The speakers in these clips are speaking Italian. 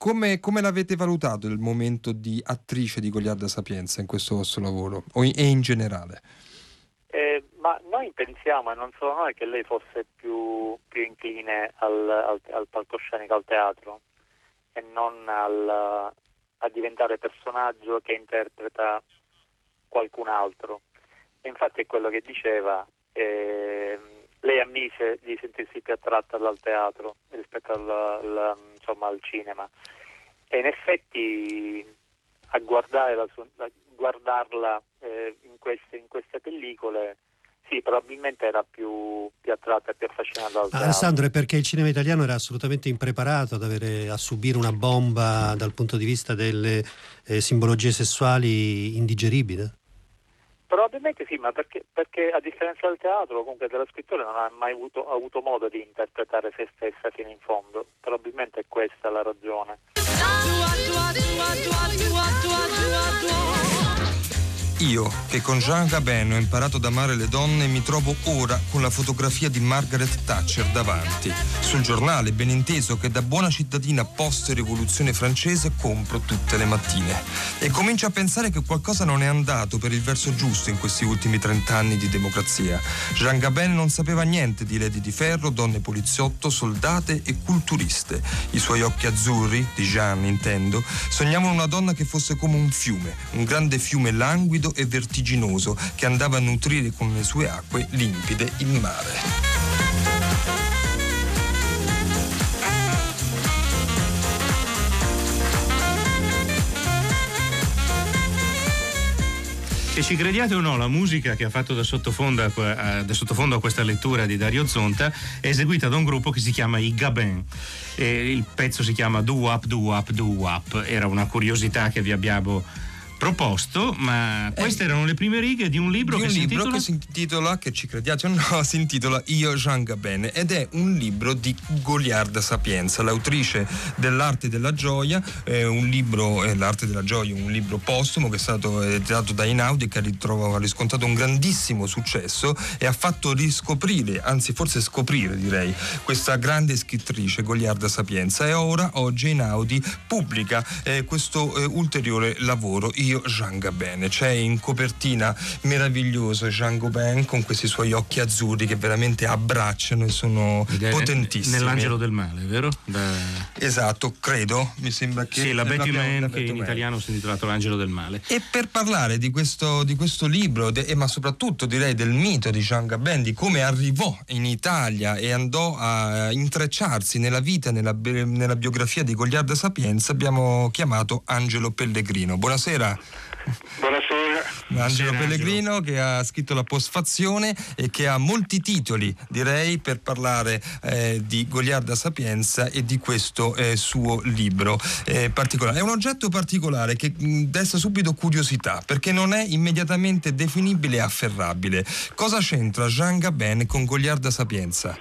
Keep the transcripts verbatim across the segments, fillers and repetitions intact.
come, come l'avete valutato il momento di attrice di Goliarda Sapienza in questo vostro lavoro o in, e in generale? Eh, ma noi pensiamo, e non solo noi, che lei fosse più, più incline al, al, al palcoscenico, al teatro, e non al, a diventare personaggio che interpreta qualcun altro. E infatti è quello che diceva, eh, lei ammise di sentirsi più attratta dal teatro rispetto al, al, insomma, al cinema. E in effetti a guardare la sua, a guardarla eh, in, queste, in queste pellicole, sì, probabilmente era più, più attratta e più affascinata dal teatro. Alessandro, è perché il cinema italiano era assolutamente impreparato ad avere, a subire una bomba dal punto di vista delle eh, simbologie sessuali indigeribili? Probabilmente sì, ma perché, perché a differenza del teatro, comunque della scrittura, non ha mai avuto, ha avuto modo di interpretare se stessa fino in fondo. Probabilmente è questa la ragione. Io, che con Jean Gabin ho imparato ad amare le donne, mi trovo ora con la fotografia di Margaret Thatcher davanti. Sul giornale, ben inteso, che da buona cittadina post-rivoluzione francese compro tutte le mattine. E comincio a pensare che qualcosa non è andato per il verso giusto in questi ultimi trent'anni di democrazia. Jean Gabin non sapeva niente di Lady di Ferro, donne poliziotto, soldate e culturiste. I suoi occhi azzurri, di Jeanne intendo, sognavano una donna che fosse come un fiume, un grande fiume languido e vertiginoso che andava a nutrire con le sue acque limpide il mare. Che ci crediate o no, la musica che ha fatto da sottofondo a, da sottofondo a questa lettura di Dario Zonta è eseguita da un gruppo che si chiama i Gabin. E il pezzo si chiama Do Wap Do Wap Do Wap. Era una curiosità che vi abbiamo proposto, ma queste eh, erano le prime righe di un libro, di che, un si libro intitola... che si intitola, che ci crediate o no, si intitola Io Jean Gabin, ed è un libro di Goliarda Sapienza, l'autrice dell'Arte della Gioia, eh, un libro, eh, l'Arte della Gioia, un libro postumo che è stato editato da Einaudi, che ha riscontrato un grandissimo successo e ha fatto riscoprire, anzi forse scoprire direi, questa grande scrittrice Goliarda Sapienza, e ora oggi Einaudi pubblica eh, questo eh, ulteriore lavoro, Io Jean Gabin. C'è in copertina meraviglioso Jean Gabin con questi suoi occhi azzurri che veramente abbracciano e sono Ed è potentissimi. Nell'Angelo del Male, vero? Da... Esatto, credo, mi sembra che sì, la Betty Man, che in Man. italiano si è intitolato L'Angelo del Male. E per parlare di questo, di questo libro, de, e ma soprattutto direi del mito di Jean Gabin, di come arrivò in Italia e andò a intrecciarsi nella vita, nella, nella biografia di Goliarda Sapienza, abbiamo chiamato Angelo Pellegrino. Buonasera. Buonasera. Angelo Buonasera, Pellegrino, Angelo, che ha scritto La Postfazione e che ha molti titoli, direi, per parlare eh, di Goliarda Sapienza e di questo eh, suo libro eh, particolare. È un oggetto particolare che mh, desta subito curiosità, perché non è immediatamente definibile e afferrabile. Cosa c'entra Jean Gabin con Goliarda Sapienza?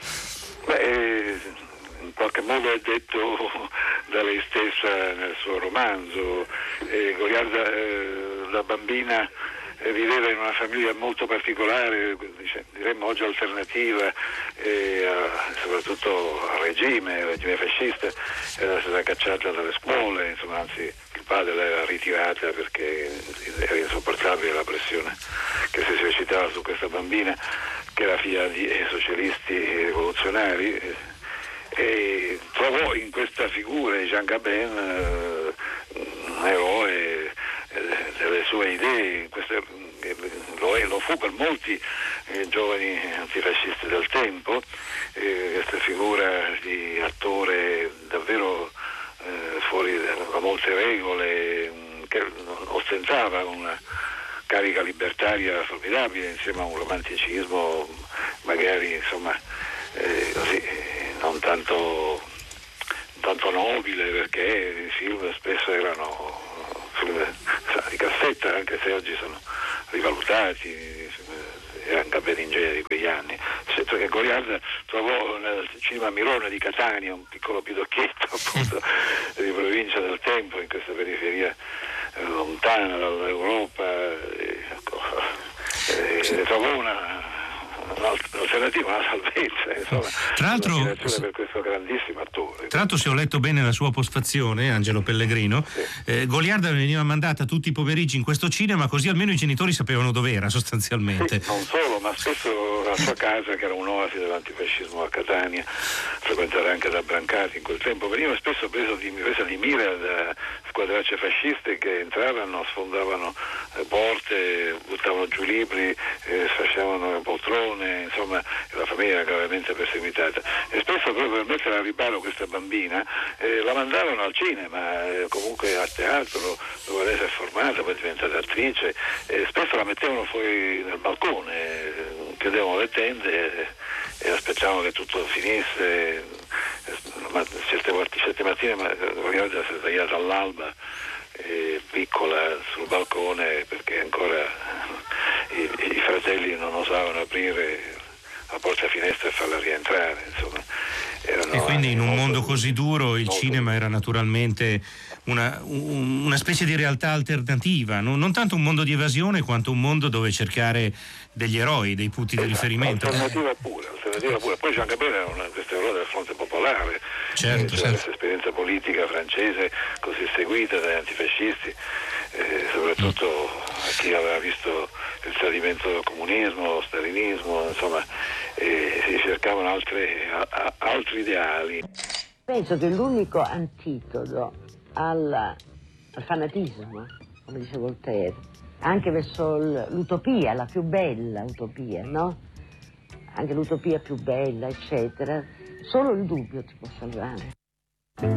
Beh, in qualche modo è detto da lei stessa nel suo romanzo. eh, Goliarda, eh, la bambina, eh, viveva in una famiglia molto particolare, diremmo oggi alternativa, eh, a, soprattutto al regime, al regime fascista. Era stata cacciata dalle scuole, insomma, anzi il padre l'aveva ritirata perché era insopportabile la pressione che si esercitava su questa bambina, che era figlia di eh, socialisti rivoluzionari. Eh, e trovò in questa figura di Jean Gabin eh, un eroe eh, delle sue idee. Questo, eh, lo, è, lo fu per molti eh, giovani antifascisti del tempo, eh, questa figura di attore davvero eh, fuori da molte regole, mh, che ostentava una carica libertaria formidabile insieme a un romanticismo magari, insomma, eh, così, non tanto, tanto nobile, perché i film spesso erano film di cassetta, anche se oggi sono rivalutati, erano Gabin di quegli anni. Certo che Goliarda trovò nel cinema Mirone di Catania, un piccolo pidocchietto appunto di provincia del tempo, in questa periferia eh, lontana dall'Europa, eh, ecco, eh, trovò una un'alternativa, una salvezza, insomma, tra l'altro, per questo grandissimo attore. Tra l'altro, se ho letto bene la sua postfazione, Angelo Pellegrino, sì. eh, Goliarda veniva mandata tutti i pomeriggi in questo cinema, così almeno i genitori sapevano dov'era, sostanzialmente. Sì, non solo, ma spesso la sua casa, che era un'oasi dell'antifascismo a Catania, frequentata anche da Brancati in quel tempo, veniva spesso preso di, presa di mira da squadracce fasciste che entravano, sfondavano eh, porte, buttavano giù libri, eh, sfasciavano poltrone, insomma la famiglia era gravemente perseguitata, e spesso proprio per mettere a riparo questa bambina eh, la mandavano al cinema, eh, comunque a teatro dove lei si è formata, poi è diventata attrice, eh, spesso la mettevano fuori nel balcone, eh, chiudevano le tende e, e aspettavano che tutto finisse, eh, ma certe, certe mattine ma, Goliarda si è tagliata all'alba, eh, piccola sul balcone, perché ancora i, i fratelli non osavano aprire la porta finestra e farla rientrare, insomma. E quindi in un mondo così duro il molto... cinema era naturalmente una, un, una specie di realtà alternativa, non, non tanto un mondo di evasione quanto un mondo dove cercare degli eroi, dei punti di riferimento. Alternativa pure, alternativa pure. Poi Jean Gabin era una, questo errore del fronte popolare, certo, eh, certo. Questa esperienza politica francese così seguita dagli antifascisti, eh, soprattutto a chi aveva visto il tradimento del comunismo, lo stalinismo, insomma, eh, si cercavano altre, a, a, altri ideali. Penso che l'unico antidoto al, al fanatismo, come dice Voltaire, anche verso l'utopia, la più bella utopia, no? Anche l'utopia più bella, eccetera, solo il dubbio ti può salvare.